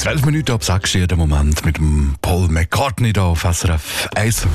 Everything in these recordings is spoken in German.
12 Minuten ab 6 Uhr der Moment mit dem Paul McCartney hier auf SRF 1.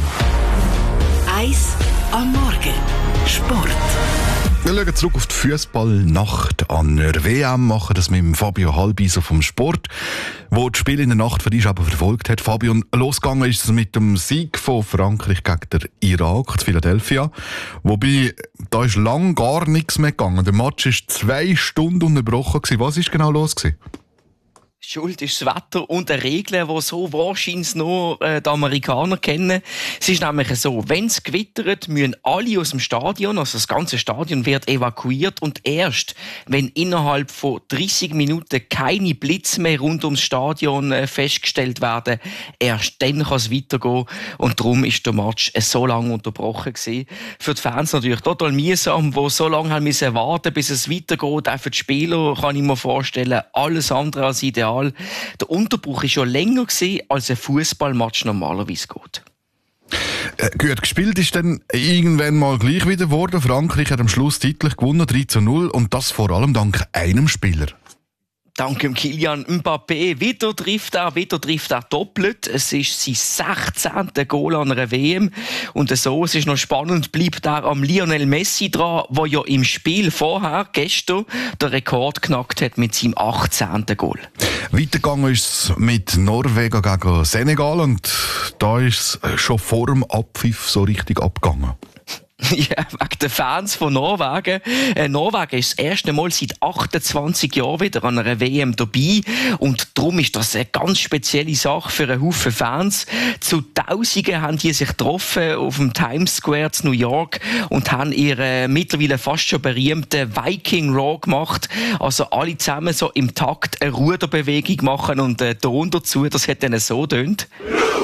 1 am Morgen. Sport. Wir schauen zurück auf die Fußballnacht an der WM, machen das mit dem Fabio Halbiser vom Sport, der das Spiel in der Nacht für dich aber verfolgt hat. Fabio, losgegangen ist es mit dem Sieg von Frankreich gegen den Irak, zu Philadelphia. Wobei, da ist lang gar nichts mehr gegangen. Der Match war 2 Stunden unterbrochen. Was war genau los? Schuld ist das Wetter und eine Regel, die so wahrscheinlich nur die Amerikaner kennen. Es ist nämlich so, wenn es gewittert, müssen alle aus dem Stadion, also das ganze Stadion wird evakuiert und erst, wenn innerhalb von 30 Minuten keine Blitze mehr rund ums Stadion festgestellt werden, erst dann kann es weitergehen und darum ist der Match so lange unterbrochen gewesen. Für die Fans natürlich total mühsam, die so lange haben müssen warten, bis es weitergeht. Auch für die Spieler kann ich mir vorstellen, alles andere als ideal. Der Unterbruch war schon länger gewesen, als ein Fußballmatch normalerweise geht. Gut, gespielt ist dann irgendwann mal gleich wieder geworden. Frankreich hat am Schluss deutlich gewonnen, 3:0, und das vor allem dank einem Spieler. Dank dem Kylian Mbappé. Wieder trifft er doppelt. Es ist sein 16. Goal an einer WM. Und so, es ist noch spannend, bleibt er am Lionel Messi dran, der ja im Spiel vorher, gestern, den Rekord geknackt hat mit seinem 18. Goal. Weitergegangen ist es mit Norwegen gegen Senegal, und da ist es schon vor dem Abpfiff so richtig abgegangen. Ja, wegen den Fans von Norwegen. Norwegen ist das erste Mal seit 28 Jahren wieder an einer WM dabei. Und darum ist das eine ganz spezielle Sache für einen Haufen Fans. Zu Tausenden haben die sich getroffen auf dem Times Square in New York und haben ihren mittlerweile fast schon berühmten Viking Row gemacht. Also alle zusammen so im Takt eine Ruderbewegung machen und Ton dazu. Das hat dann so getönt.